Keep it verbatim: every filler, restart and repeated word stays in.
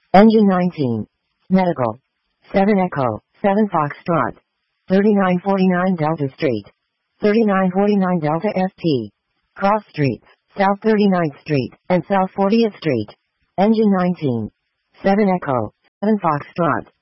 Engine nineteen. Medical. seven Echo, seven Foxtrot. thirty-nine forty-nine Delta Street. thirty-nine forty-nine Delta F T. Cross Streets, South thirty-ninth Street, and South fortieth Street. Engine nineteen. seven Echo, seven Foxtrot.